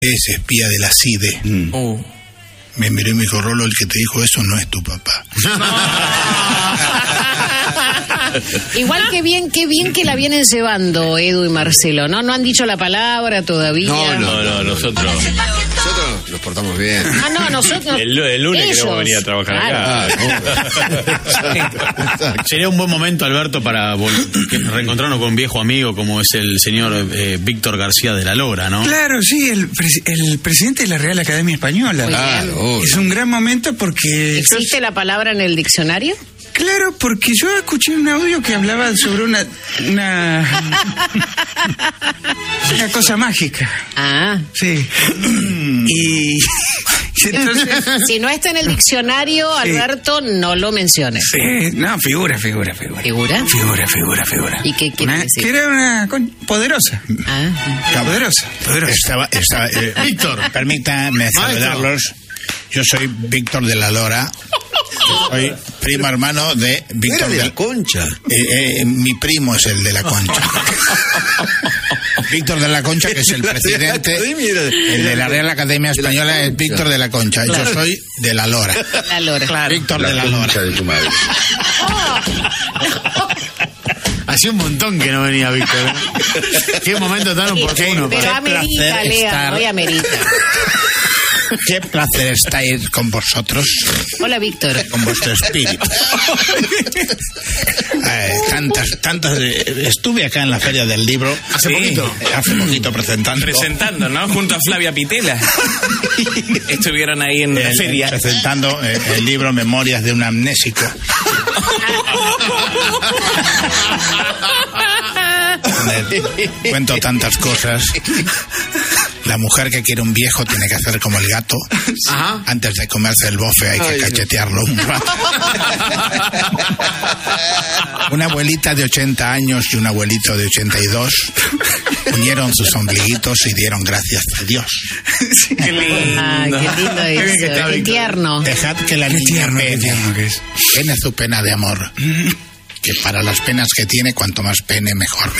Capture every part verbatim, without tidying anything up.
es espía de la C I D E. Mm. Oh. Me miró y me dijo, Rolo, el que te dijo eso no es tu papá. Igual que bien, qué bien que la vienen llevando Edu y Marcelo, ¿no? No han dicho la palabra todavía. No, no, no, nosotros... Nosotros nos portamos bien. Ah, no, nosotros... El, el lunes ellos. Queremos venir a trabajar claro. acá. Sí. Sería un buen momento, Alberto, para reencontrarnos con un viejo amigo como es el señor eh, Víctor García de la Lora, ¿no? Claro, sí, el, pres- el presidente de la Real Academia Española. Claro, es un gran momento porque... ¿Existe yo... la palabra en el diccionario? Claro, porque yo escuché un audio que hablaba sobre una una, una cosa mágica. Ah. Sí. Y, y entonces... Si no está en el diccionario, sí. Alberto, no lo menciones. Sí, no, figura, figura, figura. ¿Figura? Figura, figura, figura. ¿Y qué quiere una, decir? Que era una con, poderosa. Ah. Poderosa, poderosa. Estaba, estaba, eh, Víctor, permítame saludarlos. Yo soy Víctor de la Lora. Soy primo hermano de Víctor de de la Concha. Eh, eh, mi primo es el de la Concha. Víctor de la Concha, que es el presidente, el de la Real Academia Española es Víctor de la Concha. Claro. Yo soy de la Lora. La Lora. Claro. Víctor la de la Lora. De tu madre. Hacía un montón que no venía Víctor. Qué momento tan oportuno. Pero para... amerita, Lea, hoy amerita. Qué placer estar con vosotros. Hola, Víctor. Con vuestro espíritu. eh, tantas, tantas. Eh, estuve acá en la Feria del Libro. Hace sí. poquito. Eh, hace poquito presentando. Presentando, ¿no? Junto a Flavia Pitela. Estuvieron ahí en el, la feria. Presentando eh, el libro Memorias de un amnésico. Cuento tantas cosas. La mujer que quiere un viejo tiene que hacer como el gato. Ajá. Antes de comerse el bofe hay que Ay, cachetearlo un rato. Una abuelita de ochenta años y un abuelito de ochenta y dos unieron sus ombliguitos y dieron gracias a Dios. Sí, qué lindo. Ah, qué lindo eso. Qué, qué tierno. Dejad que la qué niña tierno, pene, qué tierno que es. pene su pena de amor. Que para las penas que tiene, cuanto más pene, mejor.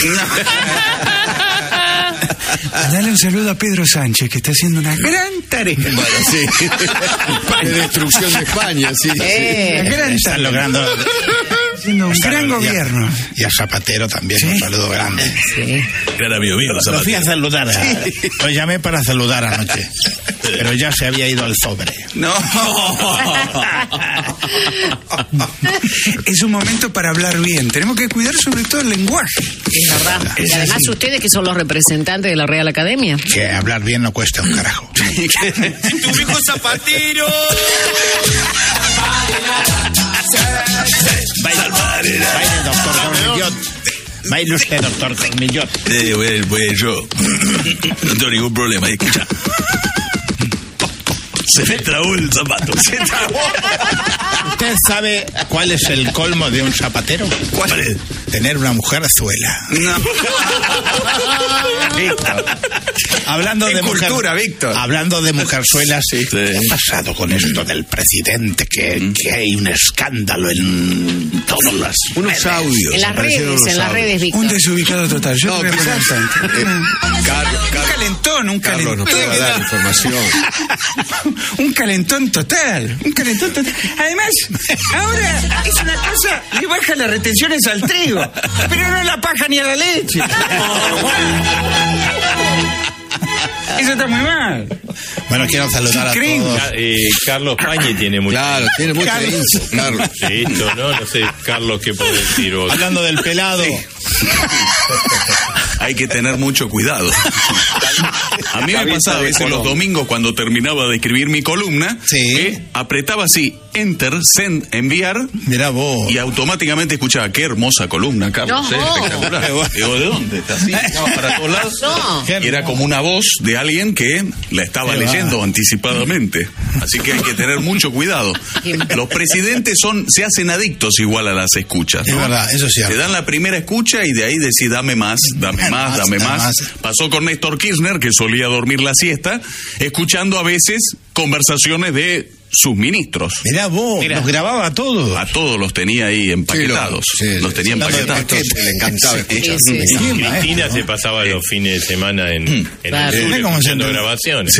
Dale un saludo a Pedro Sánchez, que está haciendo una gran tarea. Bueno, sí. De destrucción de España, sí. Eh, una gran Están tarea. logrando... Haciendo un gran y a, gobierno. Y a Zapatero también, ¿Sí? Un saludo grande. Sí. Gran amigo mío, Lo fui a saludar. A, sí. Lo llamé para saludar anoche. Pero ya se había ido al sobre. No. Es un momento para hablar bien. Tenemos que cuidar sobre todo el lenguaje. Es verdad. Y además ustedes que son los representantes de la Real Academia. Que hablar bien no cuesta un carajo. ¡Tu viejo zapatero! Baile, baile, doctor Cormillot. Baile usted, doctor Cormillot. Eh, voy, voy yo. No tengo ningún problema, escucha. Se me trabó el zapato. Se trabó. ¿Usted sabe cuál es el colmo de un zapatero? ¿Cuál es? Tener una mujer zuela. No. Víctor. Hablando Qué de cultura, mujer, Víctor. Hablando de mujerzuelas, sí. ¿qué ha pasado con esto del presidente? Que, que hay un escándalo en todas las unos redes. audios. En las redes, en las redes, Víctor. Un desubicado total. Yo No, te voy a quizás, poner tanto. eh, Car- Un Car- calentón, un Carlos calentón. nos puede dar información. Un calentón total. Un calentón total. Además, ahora es una cosa, le baja las retenciones al trigo, pero no la paja ni a la leche. Eso está muy mal. Bueno, quiero saludar a Increíble. todos. Ca- eh, Carlos Pañi tiene mucho. Claro, tiene mucha Carlos. info, Carlos. Sí, esto, ¿no? No sé, Carlos, ¿qué puede decir vos? Hablando del pelado. Hay que tener mucho cuidado. A mí me pasaba a veces los domingos cuando terminaba de escribir mi columna, Sí. que apretaba así, enter, send, enviar, Mirá vos. y automáticamente escuchaba, qué hermosa columna, Carlos, No. eh, espectacular. Digo, ¿de dónde? ¿Está así? Estaba para todos lados. No. Y era como una voz de alguien que la estaba Qué leyendo va. anticipadamente. Así que hay que tener mucho cuidado. Los presidentes son, se hacen adictos igual a las escuchas, Es ¿no? verdad, eso es cierto. Te dan la primera escucha y de ahí decís, dame más, dame más, dame dame más. más. Pasó con Néstor Kirchner, que solía dormir la siesta, escuchando a veces conversaciones de sus ministros. Mirá vos, Mirá. los grababa a todos. A todos los tenía ahí empaquetados. Sí, lo- sí, los tenía sí, empaquetados. paquete, le encantaba escuchar. Sí, sí, sí. Sí, Cristina maestro, se ¿no? pasaba los fines de semana en, en Claro. el estudio ¿Cómo se escuchando llama? grabaciones.